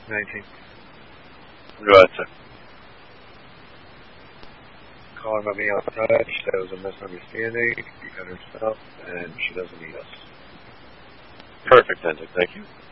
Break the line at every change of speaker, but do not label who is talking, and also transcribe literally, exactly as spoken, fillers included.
nineteen.
Go ahead, sir.
Calling about being out of touch. That was a misunderstanding. She got herself, and she doesn't need us.
Perfect ending. Thank you.